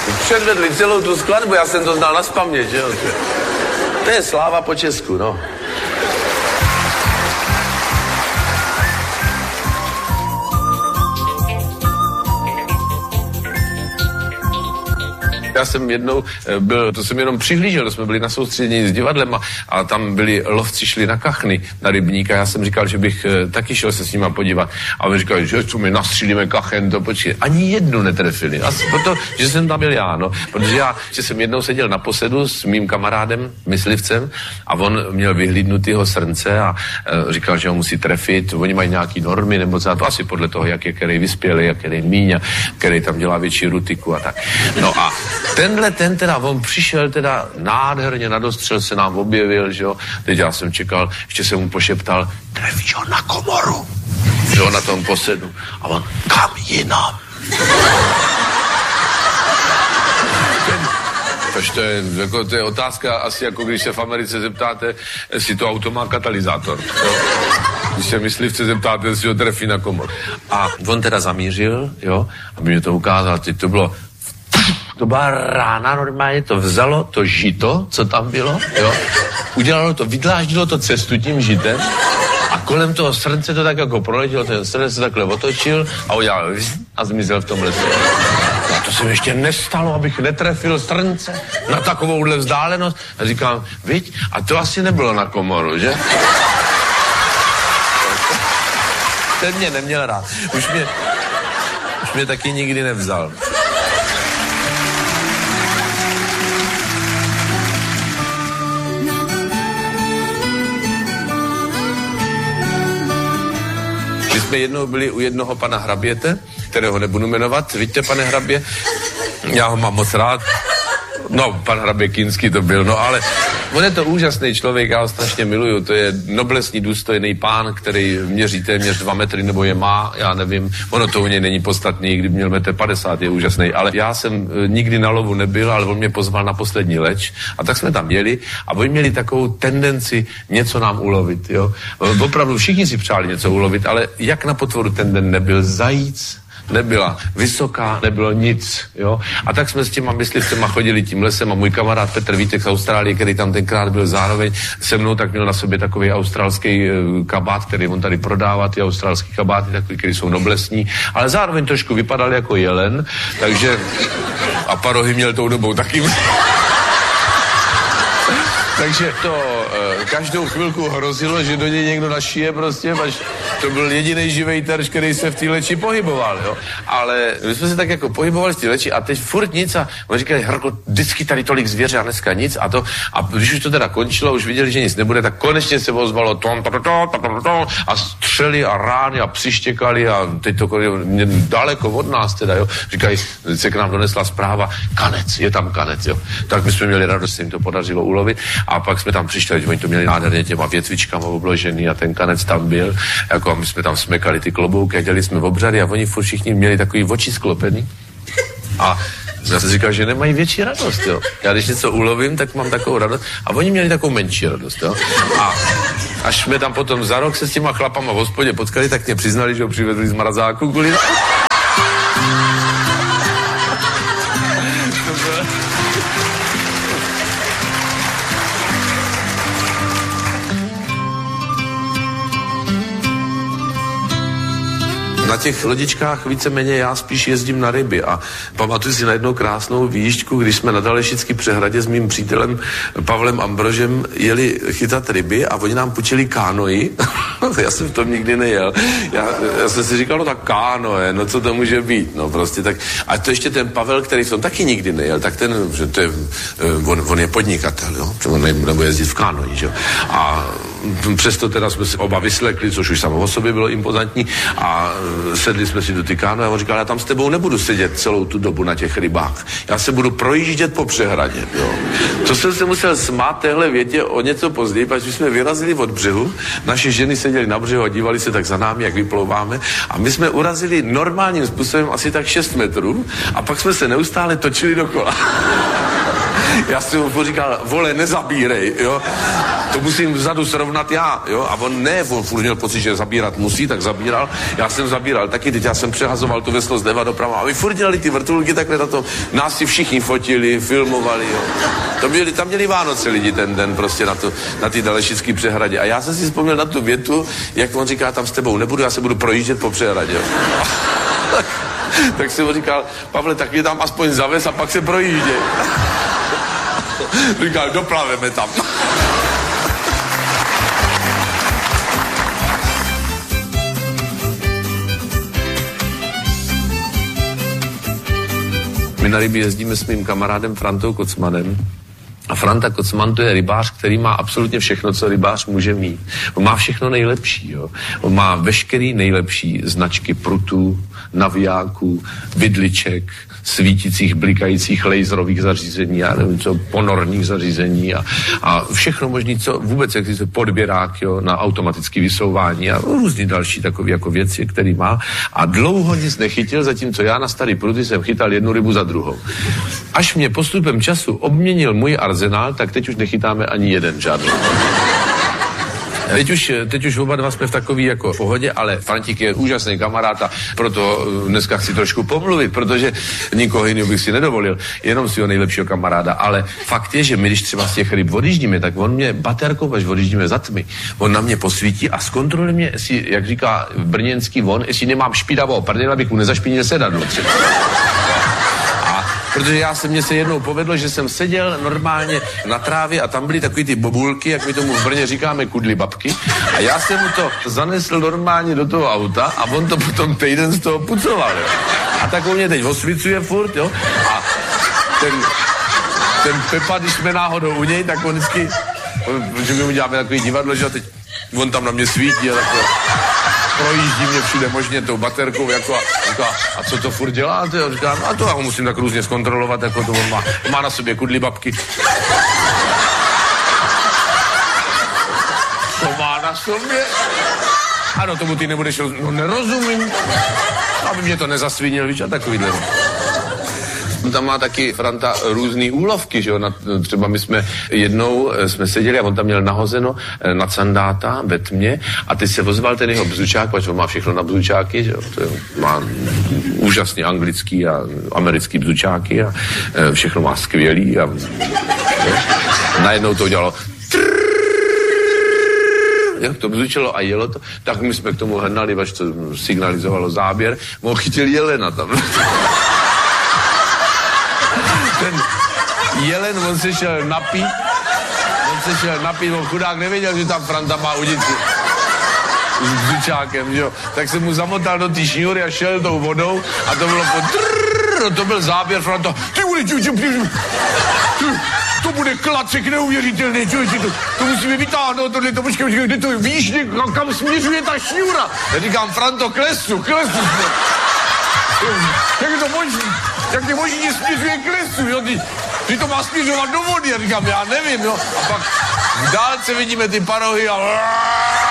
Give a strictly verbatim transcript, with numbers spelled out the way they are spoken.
Předvedli celou tu skladbu, já jsem to znal nazpaměť, jo. To je sláva po Česku, no. Já jsem jednou byl, to jsem jenom přihlížel, jsme byli na soustředění s divadlem a, a tam byli lovci, šli na kachny, na rybník a já jsem říkal, že bych e, taky šel se s nima podívat. A oni říkali, že co my nastřílíme kachen, to počkej. Ani jednu netrefili. Asi proto, že jsem tam byl já, no. Protože já, že jsem jednou seděl na posedu s mým kamarádem, myslivcem, a on měl vyhlídnutýho srnce a e, říkal, že ho musí trefit. Oni mají nějaký normy, nebo co, to asi podle toho, jak je který vyspělý, jak který míň, který tam dělá větší rutiku a tak. No a tenhle ten teda, on přišel teda nádherně na dostřel, se nám objevil, že jo. Teď já jsem čekal, ještě jsem mu pošeptal, trefíš ho na komoru, že jo, na tom posedu. A on, kam jinam? To je, jako, to je otázka asi jako když se v Americe zeptáte, jestli to auto má katalyzátor. Jo? Když se myslivce zeptáte, jestli ho trefí na komor. A on teda zamířil, jo, aby mě to ukázal, teď to bylo to byla rána, normálně to vzalo, to žito, co tam bylo, jo, udělalo to, vydláždilo to cestu tím žitem a kolem toho srnce to tak jako proletělo, ten srnce se takhle otočil a udělal a zmizel v tom lese. A to se mi ještě nestalo, abych netrefil srnce na takovouhle vzdálenost. A říkám, viď, a to asi nebylo na komoru, že? Ten mě neměl rád. Už mě, už mě taky nikdy nevzal. My jsme jednou byli u jednoho pana Hraběte, kterého nebudu jmenovat. Víte, pane Hrabě, já ho mám moc rád. No, pan Hrabě Kinský to byl, no ale on je to úžasný člověk, já ho strašně miluju. To je noblesní důstojný pán, který měří téměř dva metry, nebo je má, já nevím. Ono to u něj není podstatný, kdyby měl metr padesát, je úžasný. Ale já jsem nikdy na lovu nebyl, ale on mě pozval na poslední leč a tak jsme tam jeli a oni měli takovou tendenci něco nám ulovit, jo. Opravdu všichni si přáli něco ulovit, ale jak na potvoru ten den nebyl zajíc, nebyla vysoká, nebylo nic, jo. A tak jsme s těma myslivcema chodili tím lesem a můj kamarád Petr Vítek z Austrálie, který tam tenkrát byl zároveň se mnou, tak měl na sobě takový australský uh, kabát, který on tady prodává, ty australský kabáty, takový, který jsou noblesní, ale zároveň trošku vypadal jako jelen, takže a parohy měl tou dobou taky. Takže to e, každou chvilku hrozilo, že do něj někdo našije prostě, až to byl jediný živej terč, který se v té leči pohyboval, jo. Ale my jsme se tak jako pohybovali v té leči a teď furt nic a on říkali, Hrko, vždycky tady tolik zvěře a dneska nic a to, a když už to teda končilo, už viděli, že nic nebude, tak konečně se ozvalo tom, tom, tom, tom, tom, a střely a rány a přištěkali a teď to daleko od nás teda, jo. Říkají, se k nám donesla zpráva, kanec, je tam kanec, jo. Tak my jsme měli radost, se jim to podařilo ulovit. A pak jsme tam přišli, že oni to měli nádherně těma větvičkama obložený a ten kanec tam byl. Jako a my jsme tam smekali ty klobouky a dělali jsme obřady a oni furt všichni měli takový oči sklopený. A já jsem říkal, že nemají větší radost, jo. Já když něco ulovím, tak mám takovou radost. A oni měli takovou menší radost, jo. A až jsme tam potom za rok se s těma chlapama v hospodě potkali, tak mě přiznali, že ho přivedli z mrazáku kvůli... Na těch lodičkách víceméně já spíš jezdím na ryby a pamatuju si na jednou krásnou výjížďku, když jsme na Dalešický přehradě s mým přítelem Pavlem Ambrožem jeli chytat ryby a oni nám půjčili kánoji. Já jsem v tom nikdy nejel. Já, já jsem si říkal, no tak kánoje, no co to může být, no prostě tak. A to ještě ten Pavel, který v tom taky nikdy nejel, tak ten, že to je, on, on je podnikatel, jo, že on nebude jezdit v kánoji, že jo. A přesto teda jsme se oba vyslekli, což už samo o sobě bylo impozantní a sedli jsme si do ty kánoje a on říkal, já tam s tebou nebudu sedět celou tu dobu na těch rybách. Já se budu projíždět po přehradě, jo. To jsem se musel smát téhle větě o něco později, protože jsme vyrazili od břehu, naše ženy seděly na břehu a dívali se tak za námi, jak vyplouváme a my jsme urazili normálním způsobem asi tak šest metrů a pak jsme se neustále točili dokola. Já jsem mu říkal, vole, nezabírej, jo. to musím vzadu srovnat já, jo, a on ne, on furt měl pocit, že zabírat musí, tak zabíral, já jsem zabíral taky, teď já jsem přehazoval tu veslo zleva doprava a my furt dělali ty vrtulky takhle na to, nás si všichni fotili, filmovali, jo. To byli, tam měli Vánoce lidi ten den prostě na, to, na ty Dalešický přehradě a já jsem si vzpomněl na tu větu, jak on říká, tam s tebou nebudu, já se budu projíždět po přehradě, jo. Tak jsem mu říkal, Pavle, tak mě tam aspoň zavez a pak se projíždě. Říkal, doplaveme tam. My na ryby jezdíme s mým kamarádem Frantou Kocmanem. A Franta Kocman to je rybář, který má absolutně všechno, co rybář může mít. On má všechno nejlepší, jo. On má veškerý nejlepší značky prutů, navijáků, vidliček, svítících, blikajících laserových zařízení, já nevím co, ponorních zařízení a, a všechno možný, co vůbec existuje, podběrák, jo, na automatické vysouvání a různý další takové jako věci, který má. A dlouho nic nechytil, zatímco já na starý pruty jsem chytal jednu rybu za druhou. Až mě postupem času obměnil můj arzenál, tak teď už nechytáme ani jeden žádný. Teď už, teď už oba dva jsme v takový jako pohodě, ale Frantík je úžasný kamarád a proto dneska chci trošku pomluvit, protože nikoho jiného bych si nedovolil, jenom svého nejlepšího kamaráda, ale fakt je, že my když třeba z těch ryb odjíždíme, tak on mě baterkou, až odjíždíme za tmy, on na mě posvítí a zkontroluje mě, jestli, jak říká brněnský on, jestli nemám špinavou prdel, abych mu nezašpinil sedadlo třeba. Protože já se, mně se jednou povedlo, že jsem seděl normálně na trávě a tam byly takový ty bobulky, jak my tomu v Brně říkáme kudly babky. A já jsem mu to zanesl normálně do toho auta a on to potom týden z toho pucoval, jo. A tak on mě teď osvicuje furt, jo. A ten, ten Pepa, když jsme náhodou u něj, tak on vždycky, protože my mu děláme takový divadlo, že teď on tam na mě svítí a takové. Projíždí mě všude možně tou baterkou, jako a říká, a co to furt děláte? A říká, no a to já ho musím tak různě zkontrolovat, jako to on má, má na sobě kudly babky. To má na sobě? Ano, tomu ty nebudeš roz... No nerozumím. Aby mě to nezasvinil, víš, a takovýhle. Tam má taky Franta různý úlovky, že jo, na, třeba my jsme jednou jsme seděli a on tam měl nahozeno na sandáta ve tmě a teď se ozval ten jeho bzučák, protože on má všechno na bzučáky, že jo, to je, má úžasně anglický a americký bzučáky a všechno má skvělý a jo, najednou to udělalo jak to bzučilo a jelo to, tak my jsme k tomu hnali, až to signalizovalo záběr, on chytil jelena tam. Ten jelen, on se šel napít, on se šel napít, on chudák nevěděl, že tam Franta má udici s bzučákem, jo. Tak se mu zamotal do té šňůry a šel tou vodou a to bylo po trrrr, to byl záběr Franta, ty bude to bude klacek neuvěřitelný, člověče, to, to musíme vytáhnout, tohle, to počkej, počkej, kde to víš, kam, kam směřuje ta šňůra? Já říkám, Franto, klesu, klesu. Jak je to možný? Jak je možný, že směřuje k lesu, jo? Ty, ty to má směřovat do vody, já říkám, já nevím, jo? A pak v dálce vidíme ty parohy a